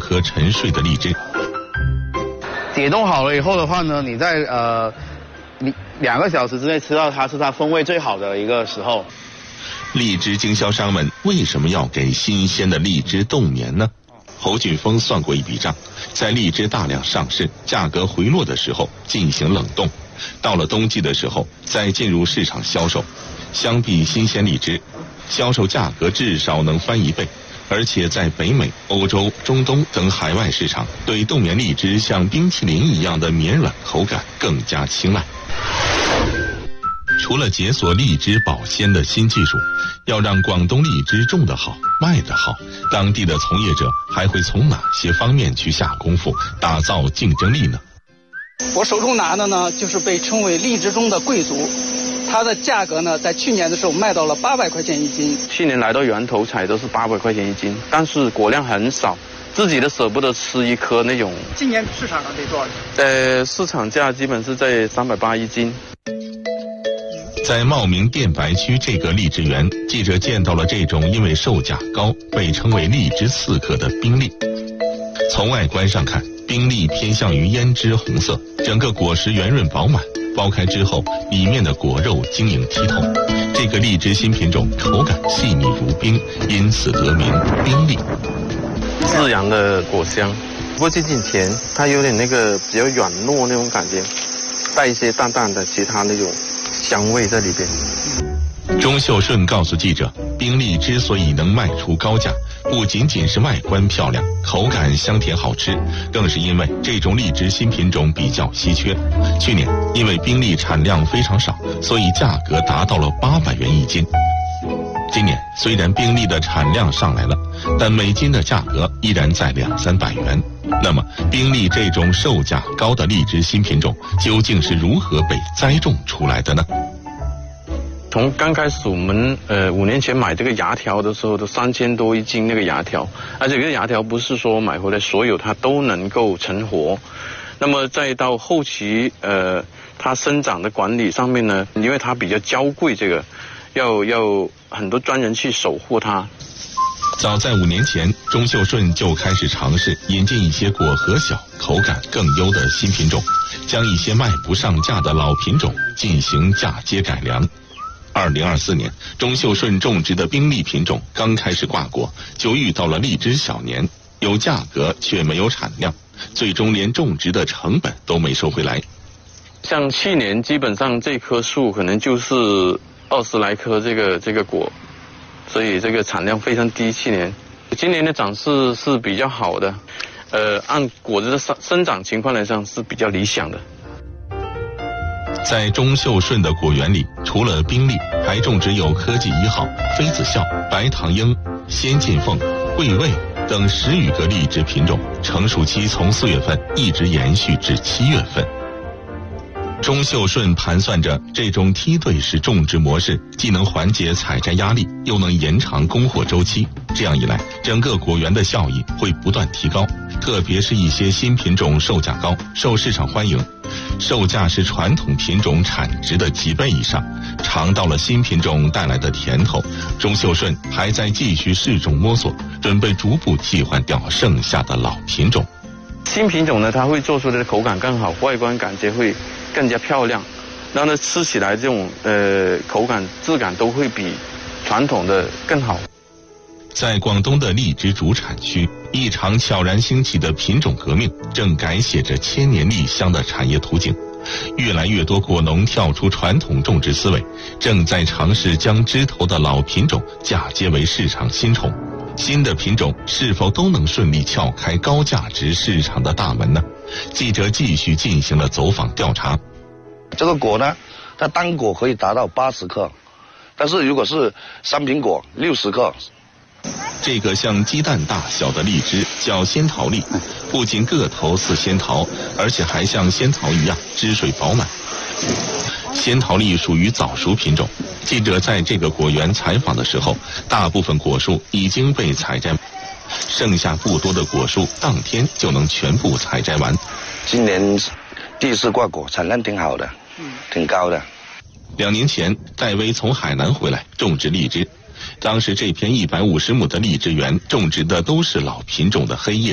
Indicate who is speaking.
Speaker 1: 颗沉睡的荔枝。
Speaker 2: 解冻好了以后的话呢，你在你2个小时之内吃到它，是它风味最好的一个时候。
Speaker 1: 荔枝经销商们为什么要给新鲜的荔枝冻眠呢？侯俊峰算过一笔账，在荔枝大量上市、价格回落的时候进行冷冻，到了冬季的时候再进入市场销售。相比新鲜荔枝，销售价格至少能翻1倍。而且在北美、欧洲、中东等海外市场，对冻眠荔枝像冰淇淋一样的绵软口感更加青睐。除了解锁荔枝保鲜的新技术，要让广东荔枝种得好、卖得好，当地的从业者还会从哪些方面去下功夫，打造竞争力呢？
Speaker 3: 我手中拿的呢，就是被称为荔枝中的贵族。它的价格呢，在去年的时候卖到了800块钱一斤。
Speaker 2: 去年来到源头采都是800块钱一斤，但是果量很少，自己都舍不得吃1颗那种。
Speaker 3: 今年市场上得多少钱？
Speaker 2: 市场价基本是在380一斤。
Speaker 1: 在茂名电白区这个荔枝园，记者见到了这种因为售价高被称为荔枝刺客的冰荔。从外观上看，冰荔偏向于胭脂红色，整个果实圆润饱满，剥开之后里面的果肉晶莹剔透。这个荔枝新品种口感细腻如冰，因此得名冰荔。
Speaker 2: 自然的果香，不过这挺甜，它有点那个比较软糯那种感觉，带一些淡淡的其他那种香味在里边。
Speaker 1: 钟秀顺告诉记者，冰荔之所以能卖出高价，不仅仅是外观漂亮、口感香甜好吃，更是因为这种荔枝新品种比较稀缺。去年因为冰荔产量非常少，所以价格达到了800元一斤。今年虽然冰荔的产量上来了，但每斤的价格依然在200-300元。那么冰荔这种售价高的荔枝新品种究竟是如何被栽种出来的呢？
Speaker 2: 从刚开始我们5年前买这个芽条的时候都3000多一斤那个芽条，而且这个芽条不是说买回来所有它都能够成活。那么再到后期它生长的管理上面呢，因为它比较娇贵，这个要很多专人去守护它。
Speaker 1: 早在5年前，钟秀顺就开始尝试引进一些果核小、口感更优的新品种，将一些卖不上价的老品种进行嫁接改良。2024年，钟秀顺种植的冰荔品种刚开始挂果，就遇到了荔枝小年，有价格却没有产量，最终连种植的成本都没收回来。
Speaker 2: 像去年基本上这棵树可能就是20来颗这个果，所以这个产量非常低。去年，今年的长势是比较好的，按果子的生长情况来讲是比较理想的。
Speaker 1: 在钟秀顺的果园里，除了冰荔，还种植有科技1号、妃子笑、白糖樱、仙进凤、桂味等10余个荔枝品种，成熟期从4月份一直延续至7月份。钟秀顺盘算着，这种梯队式种植模式既能缓解采摘压力，又能延长供货周期。这样一来，整个果园的效益会不断提高，特别是一些新品种售价高，受市场欢迎，售价是传统品种产值的几倍以上。尝到了新品种带来的甜头，钟秀顺还在继续试种摸索，准备逐步替换掉剩下的老品种。
Speaker 2: 新品种呢，它会做出来的口感更好，外观感觉会更加漂亮，让它吃起来这种口感质感都会比传统的更好。
Speaker 1: 在广东的荔枝主产区，一场悄然兴起的品种革命正改写着千年荔香的产业图景。越来越多果农跳出传统种植思维，正在尝试将枝头的老品种嫁接为市场新宠。新的品种是否都能顺利撬开高价值市场的大门呢？记者继续进行了走访调查。
Speaker 4: 这个果呢，它单果可以达到80克，但是如果是3品果60克。
Speaker 1: 这个像鸡蛋大小的荔枝叫仙桃荔，不仅个头似仙桃，而且还像仙桃一样汁水饱满。仙桃荔属于早熟品种，记者在这个果园采访的时候，大部分果树已经被采摘，剩下不多的果树当天就能全部采摘完。
Speaker 4: 今年第1次挂果，产量挺好的，挺高的。
Speaker 1: 2年前，戴威从海南回来种植荔枝，当时这片150亩的荔枝园种植的都是老品种的黑叶。